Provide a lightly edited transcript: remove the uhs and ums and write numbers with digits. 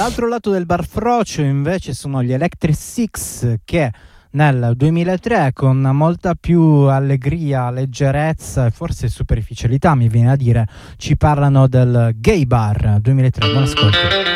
L'altro lato del barfrocio invece sono gli Electric Six, che nel 2003 con molta più allegria, leggerezza e forse superficialità, mi viene a dire, ci parlano del Gay Bar 2003. Buon ascolto.